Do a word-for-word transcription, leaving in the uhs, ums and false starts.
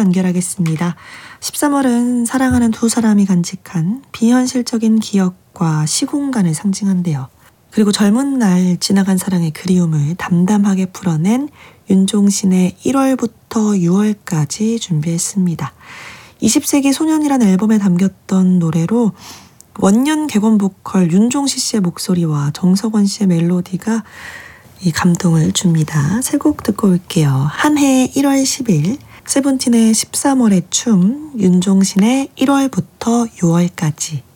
단결하겠습니다. 십삼월은 사랑하는 두 사람이 간직한 비현실적인 기억과 시공간을 상징한대요. 그리고 젊은 날 지나간 사랑의 그리움을 담담하게 풀어낸 윤종신의 일월부터 유월까지 준비했습니다. 이십 세기 소년이란 앨범에 담겼던 노래로 원년 객원 보컬 윤종신 씨의 목소리와 정석원 씨의 멜로디가 이 감동을 줍니다. 세 곡 듣고 올게요. 한해의 일월 십일, 세븐틴의 십삼월의 춤, 윤종신의 일월부터 유월까지.